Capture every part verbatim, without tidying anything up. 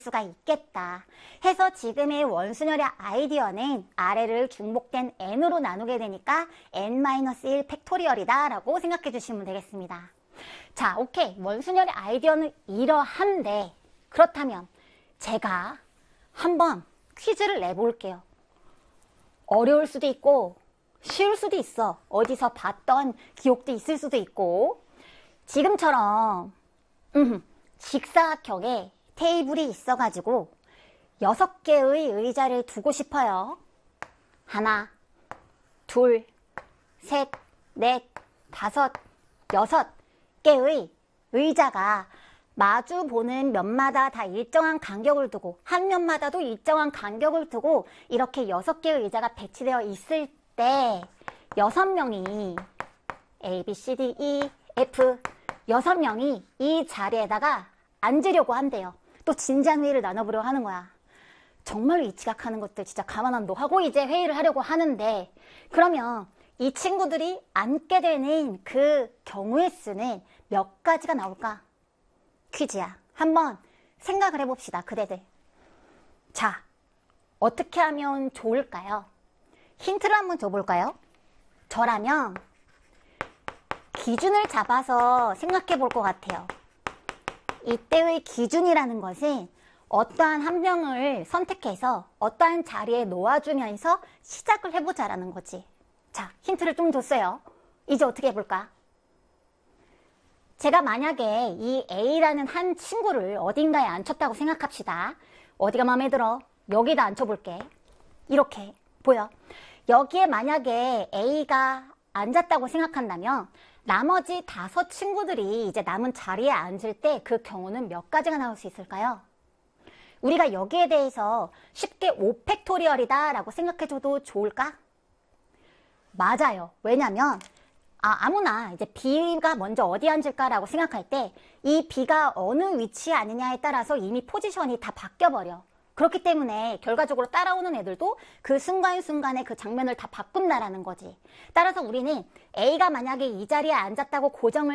수가 있겠다 해서 지금의 원순열의 아이디어는 아래를 중복된 n으로 나누게 되니까 엔 마이너스 일 팩토리얼이다 라고 생각해 주시면 되겠습니다. 자, 오케이. 원순열의 아이디어는 이러한데 그렇다면 제가 한번 퀴즈를 내볼게요. 어려울 수도 있고 쉬울 수도 있어. 어디서 봤던 기억도 있을 수도 있고 지금처럼 음, 직사각형에 테이블이 있어가지고 여섯 개의 의자를 두고 싶어요. 하나, 둘, 셋, 넷, 다섯, 여섯 개의 의자가 마주 보는 면마다 다 일정한 간격을 두고 한 면마다도 일정한 간격을 두고 이렇게 여섯 개의 의자가 배치되어 있을 때 여섯 명이 A, B, C, D, E, F 여섯 명이 이 자리에다가 앉으려고 한대요. 또 진지한 회의를 나눠보려고 하는 거야. 정말로 이 지각하는 것들 진짜 가만 안 둬 하고 이제 회의를 하려고 하는데 그러면 이 친구들이 앉게 되는 그 경우의 수는 몇 가지가 나올까? 퀴즈야. 한번 생각을 해봅시다. 그대들. 자, 어떻게 하면 좋을까요? 힌트를 한번 줘볼까요? 저라면 기준을 잡아서 생각해 볼 것 같아요. 이때의 기준이라는 것은 어떠한 한 명을 선택해서 어떠한 자리에 놓아주면서 시작을 해보자라는 거지. 자, 힌트를 좀 줬어요. 이제 어떻게 해볼까? 제가 만약에 이 A라는 한 친구를 어딘가에 앉혔다고 생각합시다. 어디가 마음에 들어? 여기다 앉혀볼게. 이렇게 보여. 여기에 만약에 A가 앉았다고 생각한다면 나머지 다섯 친구들이 이제 남은 자리에 앉을 때 그 경우는 몇 가지가 나올 수 있을까요? 우리가 여기에 대해서 쉽게 오 팩토리얼이다 라고 생각해줘도 좋을까? 맞아요. 왜냐면 아, 아무나 이제 B가 먼저 어디 앉을까라고 생각할 때 이 B가 어느 위치에 앉느냐에 따라서 이미 포지션이 다 바뀌어버려. 그렇기 때문에 결과적으로 따라오는 애들도 그 순간순간에 그 장면을 다 바꾼다라는 거지. 따라서 우리는 A가 만약에 이 자리에 앉았다고 고정을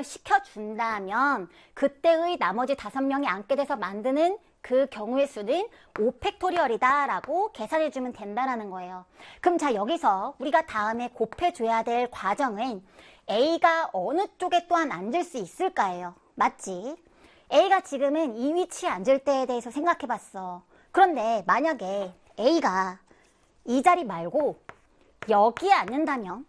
시켜준다면 그때의 나머지 다섯 명이 앉게 돼서 만드는 그 경우의 수는 오 팩토리얼이다 라고 계산해주면 된다라는 거예요. 그럼 자, 여기서 우리가 다음에 곱해줘야 될 과정은 A가 어느 쪽에 또한 앉을 수 있을까예요. 맞지? A가 지금은 이 위치에 앉을 때에 대해서 생각해봤어. 그런데 만약에 A가 이 자리 말고 여기에 앉는다면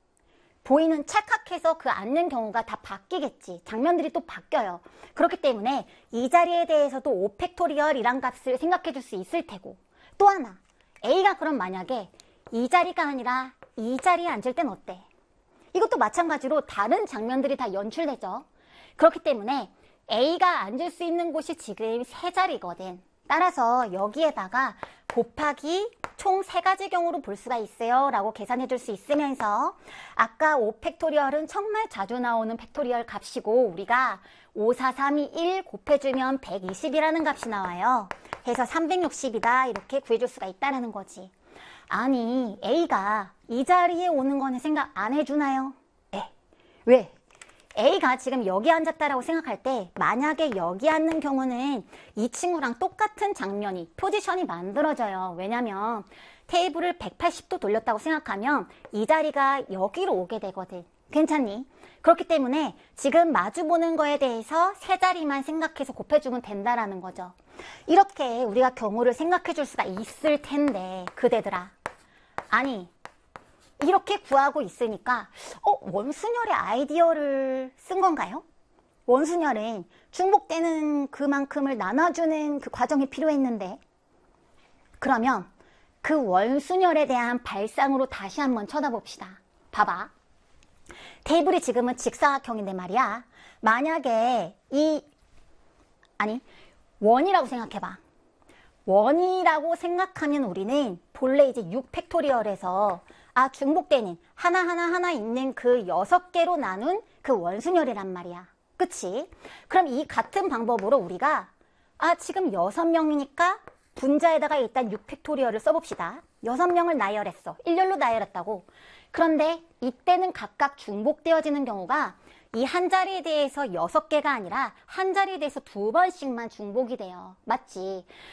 보이는 찰칵해서 그 앉는 경우가 다 바뀌겠지. 장면들이 또 바뀌어요. 그렇기 때문에 이 자리에 대해서도 오 팩토리얼이란 값을 생각해 줄 수 있을 테고 또 하나 A가 그럼 만약에 이 자리가 아니라 이 자리에 앉을 땐 어때? 이것도 마찬가지로 다른 장면들이 다 연출되죠. 그렇기 때문에 A가 앉을 수 있는 곳이 지금 세 자리거든. 따라서 여기에다가 곱하기 총 세 가지 경우로 볼 수가 있어요 라고 계산해 줄 수 있으면서 아까 오 팩토리얼은 정말 자주 나오는 팩토리얼 값이고 우리가 오, 사, 삼, 이, 일 곱해주면 백이십이라는 값이 나와요. 해서 삼백육십이다 이렇게 구해줄 수가 있다는 거지. 아니 A가 이 자리에 오는 거는 생각 안 해주나요? 네. 왜? A가 지금 여기 앉았다라고 생각할 때 만약에 여기 앉는 경우는 이 친구랑 똑같은 장면이 포지션이 만들어져요. 왜냐면 테이블을 백팔십 도 돌렸다고 생각하면 이 자리가 여기로 오게 되거든. 괜찮니? 그렇기 때문에 지금 마주보는 거에 대해서 세 자리만 생각해서 곱해주면 된다라는 거죠. 이렇게 우리가 경우를 생각해 줄 수가 있을 텐데 그대들아. 아니 이렇게 구하고 있으니까 어? 원순열의 아이디어를 쓴 건가요? 원순열은 중복되는 그만큼을 나눠주는 그 과정이 필요했는데 그러면 그 원순열에 대한 발상으로 다시 한번 쳐다봅시다. 봐봐. 테이블이 지금은 직사각형인데 말이야. 만약에 이 아니 원이라고 생각해봐. 원이라고 생각하면 우리는 본래 이제 육 팩토리얼에서 아 중복되는 하나하나 하나 있는 그 여섯 개로 나눈 그 원순열이란 말이야. 그치? 그럼 이 같은 방법으로 우리가 아 지금 여섯 명이니까 분자에다가 일단 육 팩토리얼을 써봅시다. 여섯 명을 나열했어. 일렬로 나열했다고. 그런데 이때는 각각 중복되어지는 경우가 이 한 자리에 대해서 여섯 개가 아니라 한 자리에 대해서 두 번씩만 중복이 돼요. 맞지?